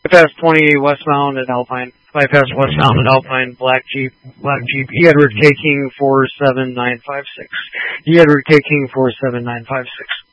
Bypass 20 Westbound at Alpine. Bypass Westbound at Alpine, Black Jeep, Edward K. King 47956. Edward K. King 47956.